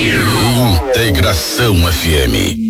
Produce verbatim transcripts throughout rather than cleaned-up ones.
Integração F M.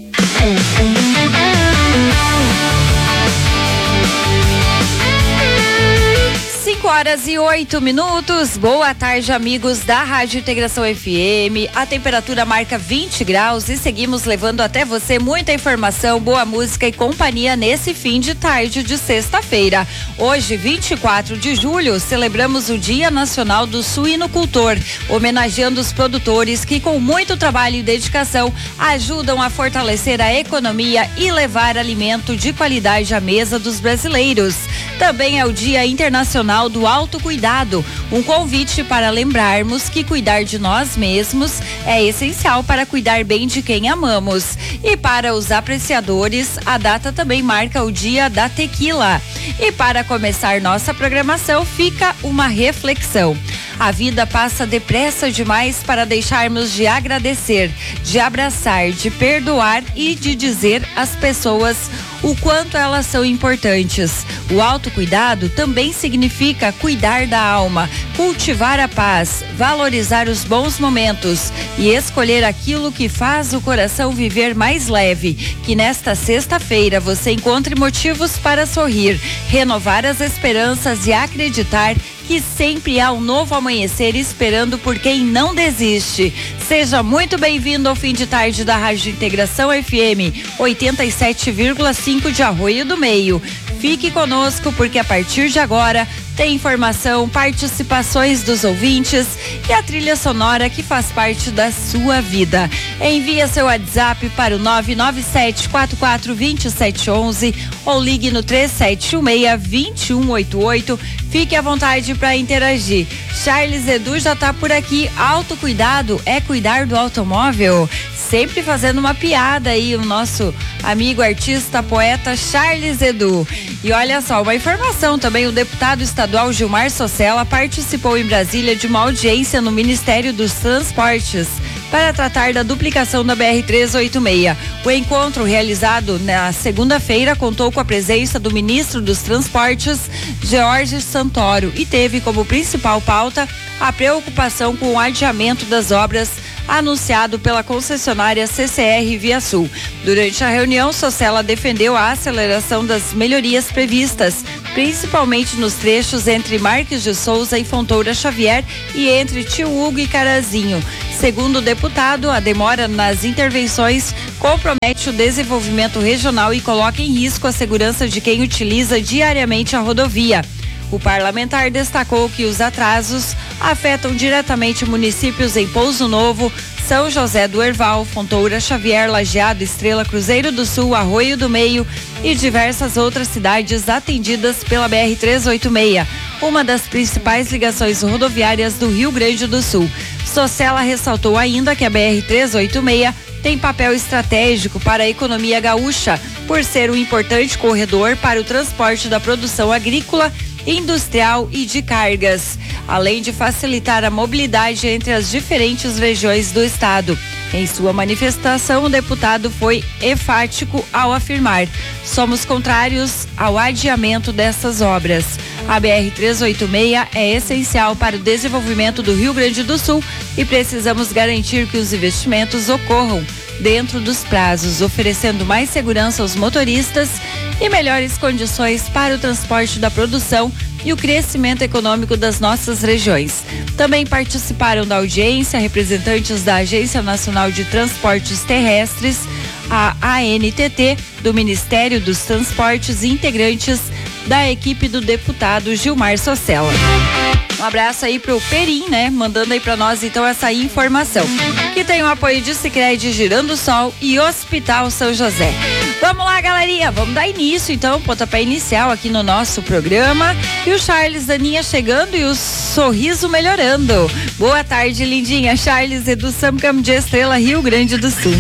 cinco horas e oito minutos. Boa tarde, amigos da Rádio Integração F M. A temperatura marca vinte graus e seguimos levando até você muita informação, boa música e companhia nesse fim de tarde de sexta-feira. Hoje, vinte e quatro de julho, celebramos o Dia Nacional do Suinocultor, homenageando os produtores que, com muito trabalho e dedicação, ajudam a fortalecer a economia e levar alimento de qualidade à mesa dos brasileiros. Também é o Dia Internacional do Autocuidado, um convite para lembrarmos que cuidar de nós mesmos é essencial para cuidar bem de quem amamos. E para os apreciadores, a data também marca o Dia da Tequila. E para começar nossa programação, fica uma reflexão. A vida passa depressa demais para deixarmos de agradecer, de abraçar, de perdoar e de dizer às pessoas o quanto elas são importantes. O autocuidado também significa cuidar da alma, cultivar a paz, valorizar os bons momentos e escolher aquilo que faz o coração viver mais leve. Que nesta sexta-feira você encontre motivos para sorrir, renovar as esperanças e acreditar que sempre há um novo amanhecer esperando por quem não desiste. Seja muito bem-vindo ao fim de tarde da Rádio Integração F M oitenta e sete vírgula cinco de Arroio do Meio. Fique conosco porque a partir de agora tem informação, participações dos ouvintes e a trilha sonora que faz parte da sua vida. Envie seu WhatsApp para o nove nove sete quatro quatro dois sete um um ou ligue no três sete um seis, dois um oito oito. Fique à vontade para interagir. Charles Edu já está por aqui. Autocuidado é cuidar do automóvel? Sempre fazendo uma piada aí, o nosso amigo artista, poeta Charles Edu. E olha só, uma informação também, o deputado estadual Gilmar Socella participou em Brasília de uma audiência no Ministério dos Transportes para tratar da duplicação da B R trezentos e oitenta e seis. O encontro realizado na segunda-feira contou com a presença do ministro dos Transportes, George Santoro, e teve como principal pauta a preocupação com o adiamento das obras anunciado pela concessionária C C R Via Sul. Durante a reunião, Socella defendeu a aceleração das melhorias previstas, principalmente nos trechos entre Marques de Souza e Fontoura Xavier e entre Tio Hugo e Carazinho. Segundo o deputado, a demora nas intervenções compromete o desenvolvimento regional e coloca em risco a segurança de quem utiliza diariamente a rodovia. O parlamentar destacou que os atrasos afetam diretamente municípios em Pouso Novo, São José do Herval, Fontoura Xavier, Lajeado, Estrela, Cruzeiro do Sul, Arroio do Meio e diversas outras cidades atendidas pela B R trezentos e oitenta e seis, uma das principais ligações rodoviárias do Rio Grande do Sul. Socella ressaltou ainda que a B R trezentos e oitenta e seis tem papel estratégico para a economia gaúcha, por ser um importante corredor para o transporte da produção agrícola, industrial e de cargas, além de facilitar a mobilidade entre as diferentes regiões do estado. Em sua manifestação, o deputado foi enfático ao afirmar: somos contrários ao adiamento dessas obras. A B R trezentos e oitenta e seis é essencial para o desenvolvimento do Rio Grande do Sul e precisamos garantir que os investimentos ocorram dentro dos prazos, oferecendo mais segurança aos motoristas e melhores condições para o transporte da produção e o crescimento econômico das nossas regiões. Também participaram da audiência representantes da Agência Nacional de Transportes Terrestres, a A N T T, do Ministério dos Transportes e integrantes da equipe do deputado Gilmar Socella. Um abraço aí pro Perim, né? Mandando aí pra nós então essa informação. Que tem o apoio de Sicredi, Girando Sol e Hospital São José. Vamos lá, galerinha, vamos dar início então, pontapé inicial aqui no nosso programa. E o Charles, Daninha chegando e o sorriso melhorando. Boa tarde, lindinha. Charles Edu Samcam de Estrela, Rio Grande do Sul.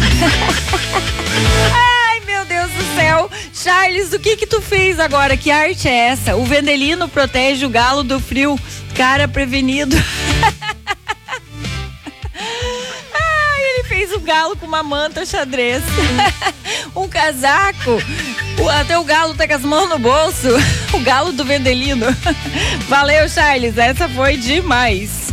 Ai, meu Deus do céu. Charles, o que que tu fez agora? Que arte é essa? O Vendelino protege o galo do frio. Cara prevenido. Ai, ele fez o galo com uma manta xadrez. Um casaco. O, até o galo tá com as mãos no bolso. O galo do Vendelino. Valeu, Charles. Essa foi demais.